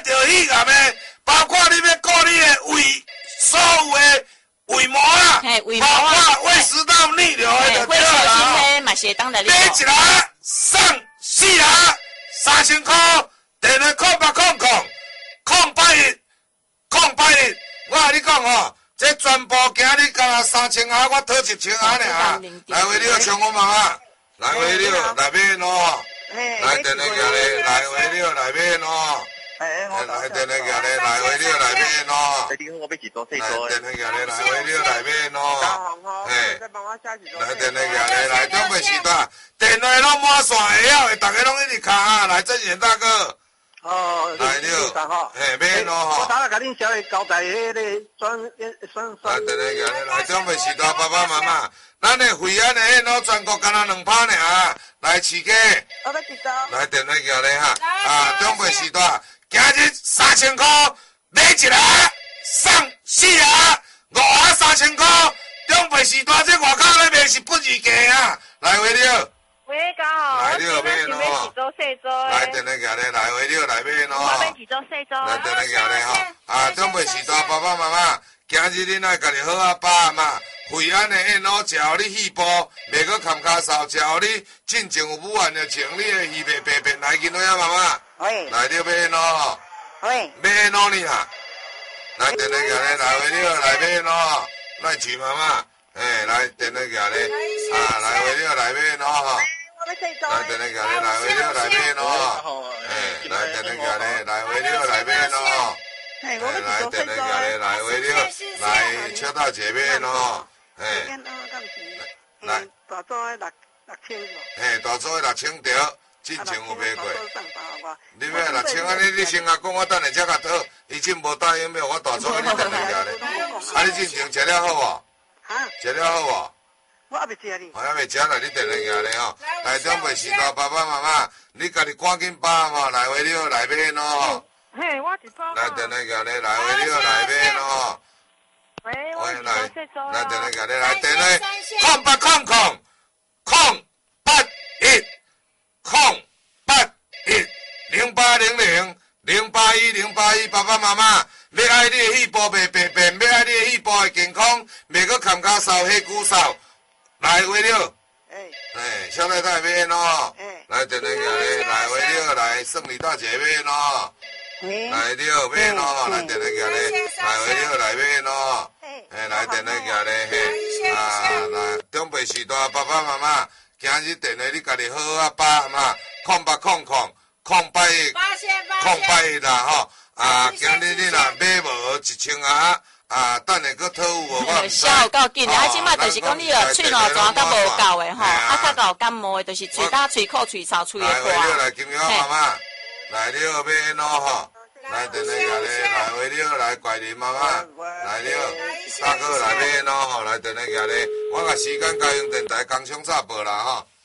着喜暗的，包括你要顾你的胃，所有的胃膜啦，包括胃食道逆流的就对啦。 嘛是当来你买一盒送4盒，3000块，电话0810，我甲你讲吼，这全部今日干3000盒，我讨1000盒尔。来回了，冲我妈妈，来回了，来买喏，来电话寄咧，来回了，来买喏。来电话寄咧，来回了，来买喏。 你好，我要几多？ 来电话寄咧，来回了，来买喏。嘿，来电话寄咧，来中北时代，电话拢满线会晓的，大家拢一直卡啊！来郑贤大哥。 哦， 来了，嘿，买喏吼。 我打来甲恁小的交代迄个酸。 来电话寄咧，来中北时代爸爸妈妈，咱的惠安的迄喏全国干那2趴尔，来饲鸡。 我要几多？ 来电话寄咧哈，中北时代。今日3000块买一盒，送4盒，5盒3000块。中北时代这外口咧卖是不二价啊！来回了， 喂，刚好， 来了买喏。来电话寄咧，来回了来买喏。来电话寄咧吼，中北时代爸爸妈妈，今日恁爱家己好啊爸阿妈，惠安的燕窝食你细胞，袂阁砍骹扫，食你进前有武汉的情，你的鱼袂白变来囡仔妈妈。 喂， 来了买喏， 喂， 买喏你哈，来电话寄咧，来回了来买喏，来娶妈妈，来电话寄咧，来回了来买喏，来电话寄咧，来回了来买喏，来电话寄咧，来回了来买喏，来电话寄咧，来回了来车大姐买喏，来， 大组的6000， 大组的6000条。进前有买过，你要6000啊？你先甲讲，我等下才甲讨。伊真无答应要我大组，你电话寄咧。你进前食了好无？食了好无？ 我还未食呢。 还未食啦，你电话寄咧吼。来中北时代爸爸妈妈，你家己赶紧把吼来回了来买喏。 嘿，我一包。 来电话寄咧，来回了来买喏。 喂，我来电话寄咧，来电话0800081。0800081081，爸爸妈妈，要爱你的细胞袂白变，要爱你的细胞会健康，袂阁砍骹扫、血骨扫，来回了。小太太买喏，来电话寄咧，来回了，来送你大姐买喏，来了买喏，来电话寄咧，来回了来买喏，来电话寄咧，来中北时代爸爸妈妈。今日电话你家己好啊，爸阿妈，08000881啦吼，今日你若买无1000盒，等下搁讨有无？我消够紧的，即摆就是讲你个喙脯全甲无够的吼，较够感冒的，就是喙焦、喙苦、喙臭、喙会破。 来回了，来金苗妈妈，来了买喏吼，来电话寄咧，来回了，来怪林妈妈，来了，大哥来买喏吼，来电话寄咧，我甲时间交通电台工商插报啦吼。